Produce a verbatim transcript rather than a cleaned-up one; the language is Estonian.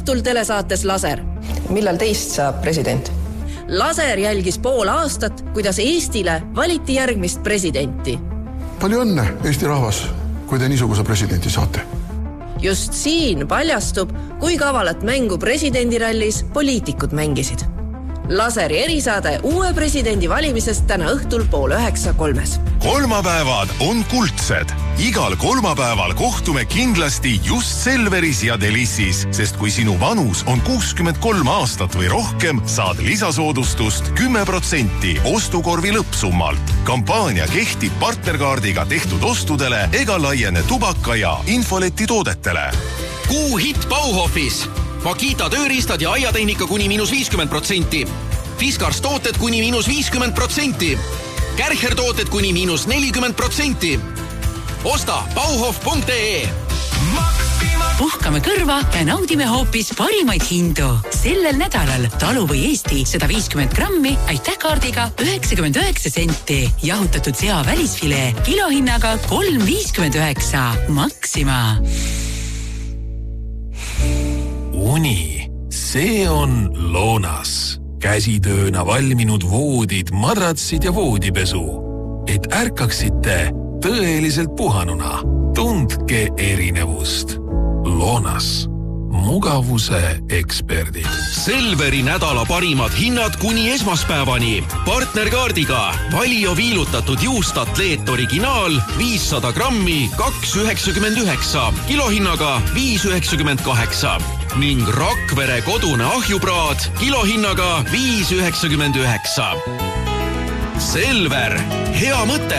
õhtul telesaates Laser. Millal teist saab president? Laser jälgis pool aastat, kuidas Eestile valiti järgmist presidenti. Palju õnne, Eesti rahvas, kui te niisuguse presidenti saate. Just siin paljastub, kui kavalat mängu presidendirallis poliitikud mängisid. Laseri erisaade uue presidendi valimisest täna õhtul pool üheksa kolmes. Kolmapäevad on kuldsed. Igal kolmapäeval kohtume kindlasti just Selveris ja Delissis, sest kui sinu vanus on kuuskümmend kolm aastat või rohkem, saad lisasoodustust kümme protsenti ostukorvi lõppsummalt. Kampaania kehtib partnerkaardiga tehtud ostudele ega laiene tubaka ja infoleti toodetele. Kuu hit Bauhofis. Makita tööriistad ja aiatehnika kuni miinus viiskümmend protsenti. Fiskars tooted kuni miinus viiskümmend protsenti. Kärcher tooted kuni miinus nelikümmend protsenti. Osta bauhof punkt ee. Puhkame kõrva ja naudime hoopis parimaid hindu. Sellel nädalal Talu või Eesti sada viiskümmend grammi aitähkaardiga üheksakümmend üheksa senti. Jahutatud sea välisfilee kilohinnaga kolm viiskümmend üheksa. Maxima. Uni, see on Loonas. Käsitööna valminud voodid, madratsid ja voodipesu. Et ärkaksite tõeliselt puhanuna. Tundke erinevust. Loonas. Mugavuse eksperdid. Selveri nädala parimad hinnad kuni esmaspäevani. Partnerkaardiga Valio viilutatud juustatleet originaal viissada grammi kaks üheksakümmend üheksa, kilohinnaga viis üheksakümmend kaheksa ning Rakvere kodune ahjupraad kilohinnaga viis üheksakümmend üheksa. Selver, hea mõte!